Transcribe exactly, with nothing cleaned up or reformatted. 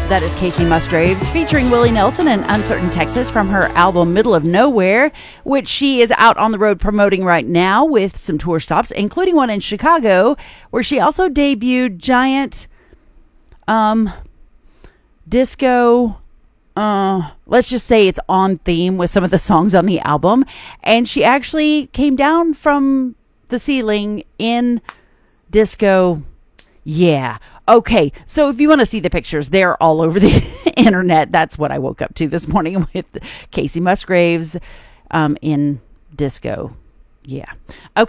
That is Kacey Musgraves featuring Willie Nelson and Uncertain Texas from her album Middle of Nowhere, which she is out on the road promoting right now with some tour stops, including one in Chicago, where she also debuted Giant um, Disco. Uh, let's just say it's on theme with some of the songs on the album. And she actually came down from the ceiling in disco. Yeah. Okay. So if you want to see the pictures, they're all over the internet. That's what I woke up to this morning with Kacey Musgraves um, in disco. Yeah. Okay.